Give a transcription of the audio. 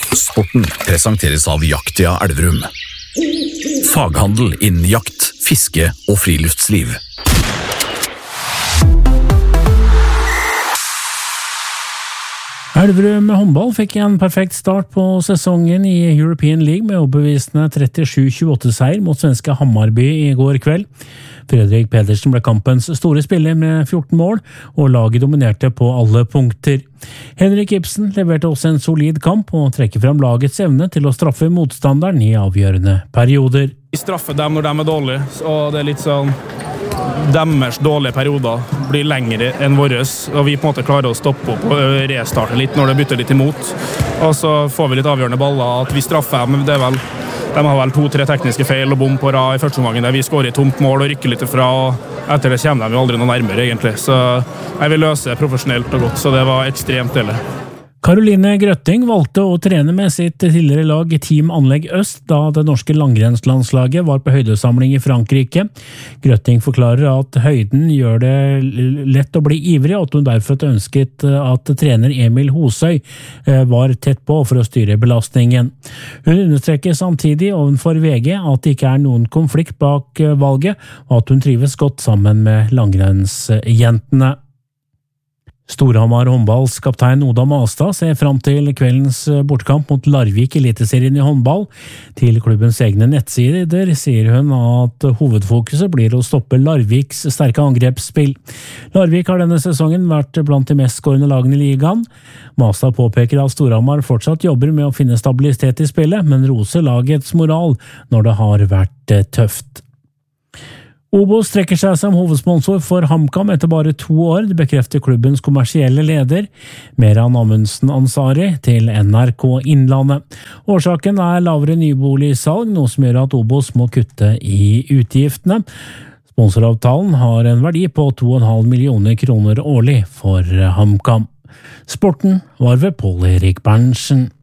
Sporten presenteres av Jaktia Elverum. Faghandel innen jakt, fiske og friluftsliv. Elverum håndball fikk en perfekt start på sesongen i European League med overbevisende 37-28-seier mot svenske Hammarby i går kveld. Fredrik Pedersen ble kampens store spiller med 14 mål, og laget dominerte på alle punkter. Henrik Ibsen leverte også en solid kamp og trekker frem lagets evne til å straffe motstanderen i avgjørende perioder. Vi straffer dem når de er dårlige, og det er litt sånn deres dårlige perioder blir lengre enn våres, og vi på en måte klarer å stoppe opp og restarte litt når det bytter litt imot. Og så får vi litt avgjørende baller, at vi straffer dem, det er vel, de har vel 2-3 tekniske feil og bom på rad i første omgangen der vi skårer i tomt mål og rykker litt ifra, og etter det kommer de jo aldri noe nærmere egentlig. Så jeg vil løse profesjonelt og godt, så det var ekstremt deilig. Caroline Grøtting valgte å trene med sitt tidligere lag Team Anlegg Øst da det norske langrennslandslaget var på høydesamling i Frankrike. Grøtting forklarer at høyden gjør det lett å bli ivrig, og at hun derfor ønsket at trener Emil Hosøy var tett på for å styre belastningen. Hun understreker samtidig ovenfor VG at det ikke er noen konflikt bak valget, og at hun trives godt sammen med langrennsjentene. Storhamar håndballs kaptein Oda Mastad ser fram til kveldens bortkamp mot Larvik i Eliteserien i håndball. Til klubbens egne nettsider sier hun at hovedfokuset blir å stoppe Larviks sterke angrepsspill. Larvik har denne sesongen vært blant de mest skårende lagene i ligaen. Mastad påpeker at Storhamar fortsatt jobber med å finne stabilitet i spillet, men roser lagets moral når det har vært tøft. Obos trekker seg som hovedsponsor for HamKam etter bare 2 år, det bekrefter klubbens kommersielle leder, Meran Amundsen Ansari, til NRK Innlandet. Årsaken er lavere nyboligsalg, noe som gjør at Obos må kutte i utgiftene. Sponsoravtalen har en verdi på 2,5 millioner kroner årlig for HamKam. Sporten var ved Pål Erik Berntsen.